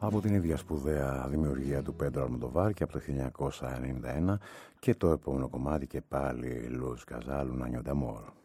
από την ίδια σπουδαία δημιουργία του Πέντρο Αλμοντοβάρ και από το 1991 και το επόμενο κομμάτι και πάλι Λουίς Καζάλ, Un año de amor.